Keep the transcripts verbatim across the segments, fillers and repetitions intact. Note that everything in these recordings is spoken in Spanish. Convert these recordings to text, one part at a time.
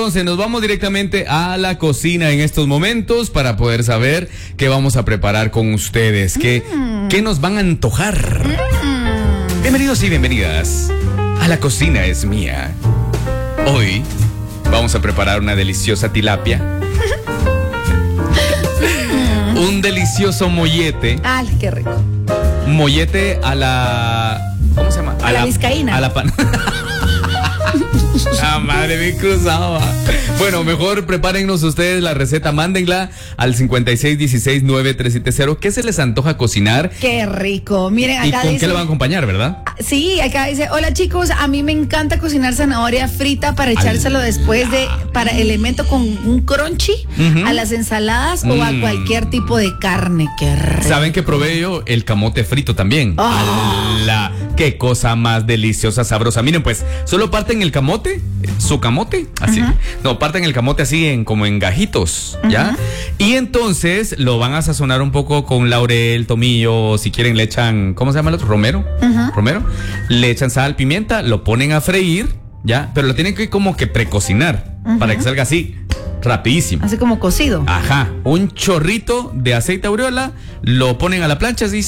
Entonces nos vamos directamente a la cocina en estos momentos para poder saber qué vamos a preparar con ustedes, qué, mm. qué nos van a antojar. Mm. Bienvenidos y bienvenidas a La Cocina es Mía. Hoy vamos a preparar una deliciosa tilapia, un delicioso mollete. ¡Ay, qué rico! Mollete a la... ¿Cómo se llama? A, a la, la vizcaína. A la pan... Ah, madre, me cruzaba. Bueno, mejor prepárennos ustedes la receta, mándenla al cincuenta y seis dieciséis noventa y tres setenta. ¿Qué se les antoja cocinar? ¡Qué rico! Miren, acá ¿Y con dice, qué lo van a acompañar, verdad? Sí, acá dice, hola chicos, a mí me encanta cocinar zanahoria frita para echárselo Al... después de, para elemento con un crunchy, uh-huh. a las ensaladas mm. o a cualquier tipo de carne. ¡Qué rico! ¿Saben que probé yo? El camote frito también. Oh. ¡Ala! ¡Qué cosa más deliciosa, sabrosa! Miren, pues, solo parten el camote, su camote, así. Uh-huh. No, parten el camote así en como en gajitos, ¿ya? Uh-huh. Y entonces lo van a sazonar un poco con laurel, tomillo, si quieren le echan, ¿cómo se llama el otro? Romero. Uh-huh. Romero. Le echan sal, pimienta, lo ponen a freír, ¿ya? Pero lo tienen que como que precocinar, uh-huh. para que salga así, rapidísimo. Así como cocido. Ajá. Un chorrito de aceite aureola, lo ponen a la plancha así.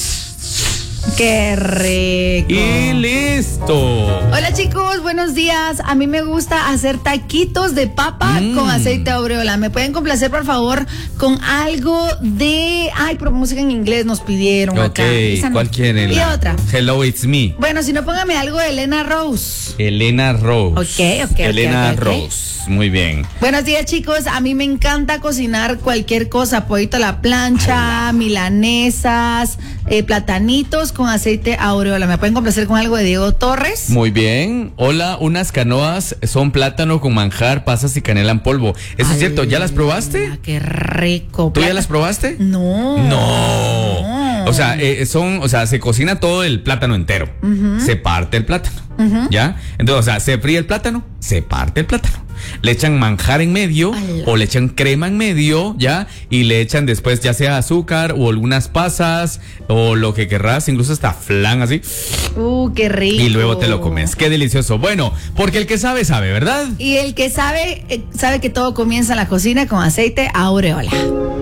¡Qué rico! ¡Y listo! Hola chicos, buenos días. A mí me gusta hacer taquitos de papa mm. con aceite aureola. ¿Me pueden complacer, por favor, con algo de... Ay, pero música en inglés nos pidieron okay. acá. Esa ¿Cuál no. quieren? Y otra. Hello, it's me. Bueno, si no, póngame algo de Elena Rose. Elena Rose. Ok, ok, Elena okay, okay, Rose. Okay. Muy bien. Buenos días, chicos. A mí me encanta cocinar cualquier cosa. Pollito a la plancha, Ay. milanesas, eh, platanitos con aceite aureola. ¿Me pueden complacer con algo de Diego Torres? Muy bien. Hola, unas canoas son plátano con manjar, pasas y canela en polvo. Eso Ay, es cierto. ¿Ya las probaste? Qué rico. ¿Tú Plata... ya las probaste? No. No. no. O sea, eh, son, o sea, se cocina todo el plátano entero. Uh-huh. Se parte el plátano. Uh-huh. ¿Ya? Entonces, o sea, se fríe el plátano, se parte el plátano. Le echan manjar en medio Ala. o le echan crema en medio, ¿ya? Y le echan después ya sea azúcar o algunas pasas o lo que querrás, incluso hasta flan así. Uh, qué rico. Y luego te lo comes. Qué delicioso. Bueno, porque el que sabe, sabe, ¿verdad? Y el que sabe, sabe que todo comienza en la cocina con aceite aureola.